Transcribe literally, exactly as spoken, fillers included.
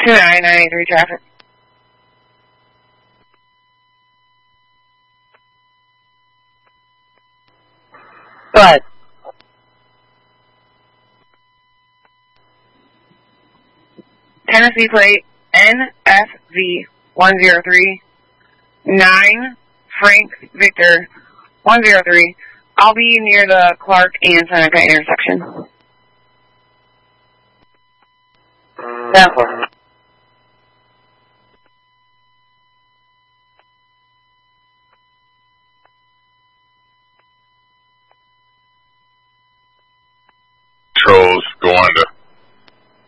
two nine nine eight three traffic. Go ahead. Tennessee plate N F V one zero three nine Frank Victor one zero three. I'll be near the Clark and Seneca intersection. Yeah. Control